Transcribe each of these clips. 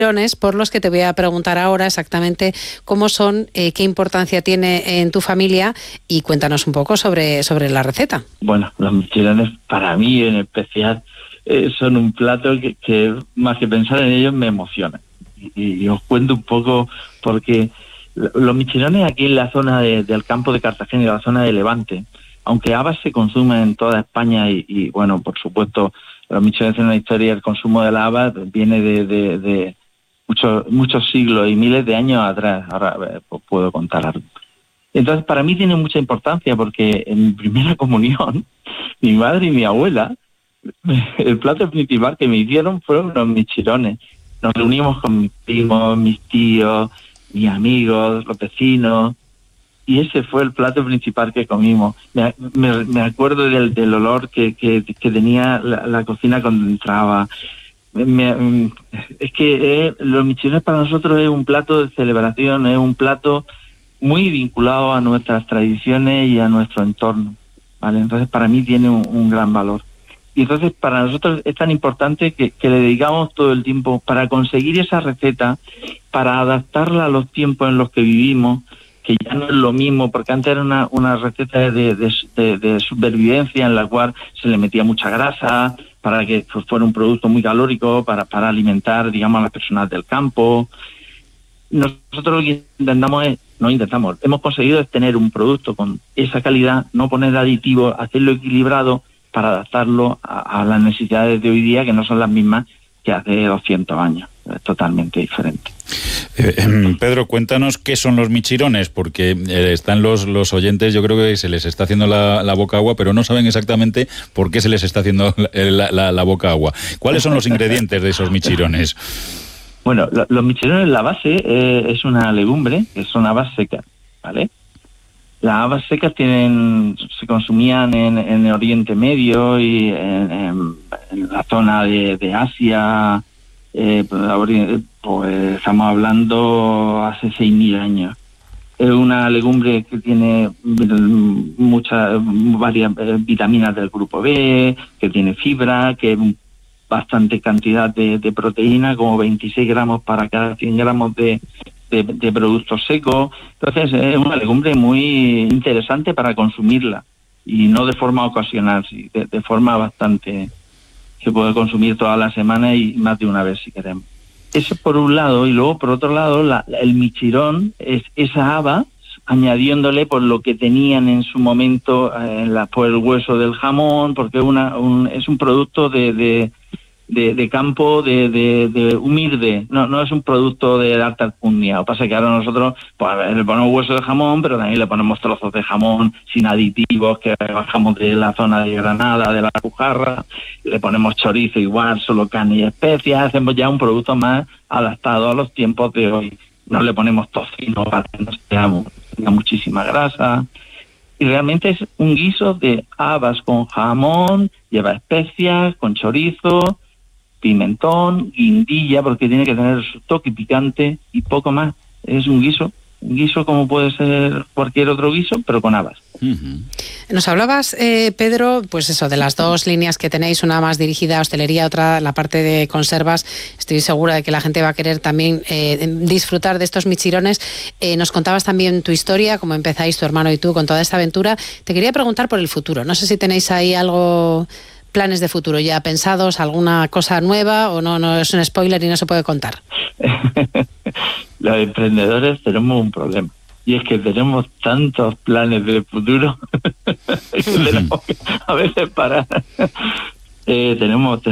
por los que te voy a preguntar ahora exactamente cómo son, qué importancia tiene en tu familia, y cuéntanos un poco sobre la receta. Bueno, los mejillones para mí en especial son un plato que más que pensar en ellos me emociona. Y os cuento un poco porque los mejillones aquí en la zona del campo de Cartagena y la zona de Levante, aunque habas se consumen en toda España y bueno, por supuesto, los mejillones tienen una historia, el consumo de la haba viene de muchos siglos y miles de años atrás. Ahora puedo contar algo. Entonces, para mí tiene mucha importancia porque en mi primera comunión, mi madre y mi abuela, el plato principal que me hicieron fueron los mejillones. Nos reunimos con mis primos, mis tíos, mis amigos, los vecinos, y ese fue el plato principal que comimos. Me acuerdo del olor que tenía la cocina cuando entraba. Es que los mejillones para nosotros es un plato de celebración, es un plato muy vinculado a nuestras tradiciones y a nuestro entorno, ¿vale? Entonces para mí tiene un gran valor. Y entonces para nosotros es tan importante que le dedicamos todo el tiempo para conseguir esa receta, para adaptarla a los tiempos en los que vivimos, que ya no es lo mismo, porque antes era una receta de supervivencia en la cual se le metía mucha grasa para que fuera un producto muy calórico, para alimentar, digamos, a las personas del campo. Nosotros lo que hemos conseguido es tener un producto con esa calidad, no poner aditivos, hacerlo equilibrado para adaptarlo a las necesidades de hoy día, que no son las mismas que hace 200 años. Es totalmente diferente. Pedro, cuéntanos qué son los michirones, porque están los oyentes, yo creo que se les está haciendo la boca agua, pero no saben exactamente por qué se les está haciendo la boca agua. ¿Cuáles son los ingredientes de esos michirones? Bueno, los michirones, la base es una legumbre, que son habas secas, ¿vale? Las habas secas se consumían en el Oriente Medio y en la zona de Asia. Pues estamos hablando hace 6.000 años. Es una legumbre que tiene varias vitaminas del grupo B, que tiene fibra, que es bastante cantidad de proteína, como 26 gramos para cada 100 gramos de productos secos. Entonces es una legumbre muy interesante para consumirla, y no de forma ocasional, sí, de forma bastante... Se puede consumir toda la semana y más de una vez si queremos. Eso por un lado, y luego por otro lado el michirón es esa haba añadiéndole por lo que tenían en su momento por el hueso del jamón, porque es un producto de campo de humilde, no es un producto de alta alcurnia. Lo que pasa es que ahora nosotros le ponemos hueso de jamón, pero también le ponemos trozos de jamón sin aditivos que bajamos de la zona de Granada, de la Alpujarra, le ponemos chorizo igual, solo carne y especias, hacemos ya un producto más adaptado a los tiempos de hoy. No le ponemos tocino para que no tenga muchísima grasa. Y realmente es un guiso de habas con jamón, lleva especias, con chorizo, pimentón, guindilla, porque tiene que tener su toque picante y poco más. Es un guiso como puede ser cualquier otro guiso, pero con habas. Uh-huh. Nos hablabas, Pedro, pues eso, de las dos líneas que tenéis, una más dirigida a hostelería, otra la parte de conservas. Estoy segura de que la gente va a querer también disfrutar de estos michirones. Nos contabas también tu historia, cómo empezáis tu hermano y tú con toda esta aventura. Te quería preguntar por el futuro. No sé si tenéis ahí algo... planes de futuro ya pensados, alguna cosa nueva, o no es un spoiler y no se puede contar. Los emprendedores tenemos un problema, y es que tenemos tantos planes de futuro que tenemos que a veces parar. Tenemos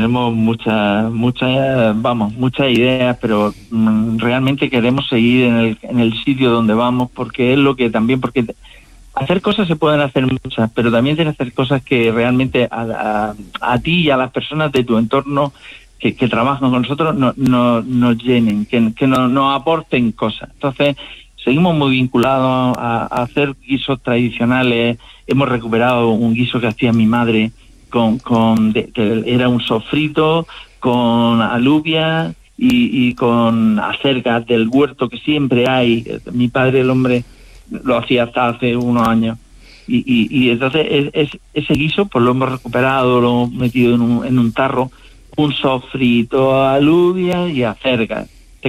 muchas ideas, pero realmente queremos seguir en el sitio donde vamos, porque es lo que también, porque hacer cosas se pueden hacer muchas, pero también tienes que hacer cosas que realmente a ti y a las personas de tu entorno que trabajan con nosotros nos llenen, que nos aporten cosas. Entonces, seguimos muy vinculados a hacer guisos tradicionales. Hemos recuperado un guiso que hacía mi madre, que era un sofrito con alubia y con acelgas del huerto que siempre hay. Mi padre, el hombre, lo hacía hasta hace unos años. Y entonces ese guiso pues lo hemos recuperado, lo hemos metido en un tarro, un sofrito, alubia y acelgas.